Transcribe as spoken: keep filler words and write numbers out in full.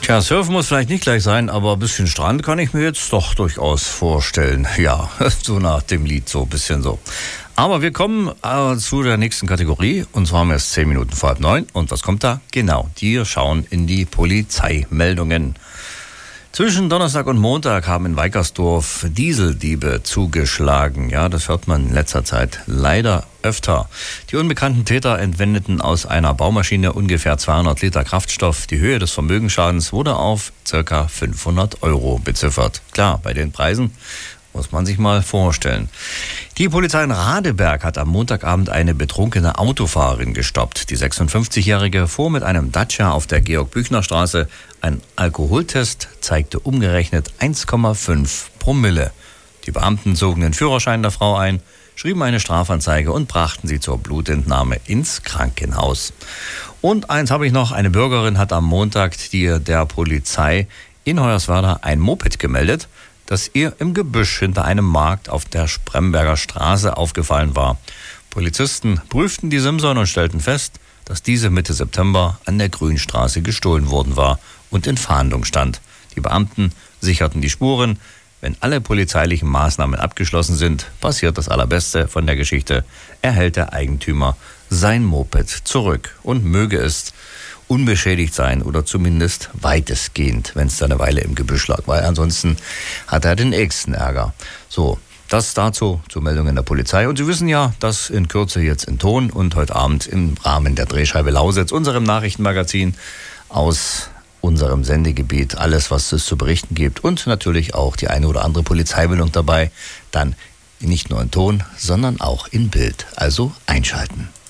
Tja, Surfen muss vielleicht nicht gleich sein, aber ein bisschen Strand kann ich mir jetzt doch durchaus vorstellen. Ja, so nach dem Lied, so ein bisschen so. Aber wir kommen äh, zu der nächsten Kategorie, und zwar haben wir erst zehn Minuten vor halb neun. Und was kommt da? Genau, wir schauen in die Polizeimeldungen. Zwischen Donnerstag und Montag haben in Weikersdorf Dieseldiebe zugeschlagen. Ja, das hört man in letzter Zeit leider öfter. Die unbekannten Täter entwendeten aus einer Baumaschine ungefähr zweihundert Liter Kraftstoff. Die Höhe des Vermögensschadens wurde auf ca. fünfhundert Euro beziffert. Klar, bei den Preisen muss man sich mal vorstellen. Die Polizei in Radeberg hat am Montagabend eine betrunkene Autofahrerin gestoppt. Die sechsundfünfzigjährige fuhr mit einem Dacia auf der Georg-Büchner-Straße. Ein Alkoholtest zeigte umgerechnet eins Komma fünf Promille. Die Beamten zogen den Führerschein der Frau ein, schrieben eine Strafanzeige und brachten sie zur Blutentnahme ins Krankenhaus. Und eins habe ich noch. Eine Bürgerin hat am Montag die, der Polizei in Hoyerswerda ein Moped gemeldet, das ihr im Gebüsch hinter einem Markt auf der Spremberger Straße aufgefallen war. Polizisten prüften die Simson und stellten fest, dass diese Mitte September an der Grünstraße gestohlen worden war und in Fahndung stand. Die Beamten sicherten die Spuren. Wenn alle polizeilichen Maßnahmen abgeschlossen sind, passiert das Allerbeste von der Geschichte. Erhält der Eigentümer sein Moped zurück und möge es unbeschädigt sein oder zumindest weitestgehend, wenn es da eine Weile im Gebüsch lag, weil ansonsten hat er den nächsten Ärger. So, das dazu zur Meldung in der Polizei. Und Sie wissen ja, dass in Kürze jetzt in Ton und heute Abend im Rahmen der Drehscheibe Lausitz, unserem Nachrichtenmagazin aus unserem Sendegebiet, alles, was es zu berichten gibt und natürlich auch die eine oder andere Polizeimeldung dabei, dann nicht nur in Ton, sondern auch in Bild. Also einschalten.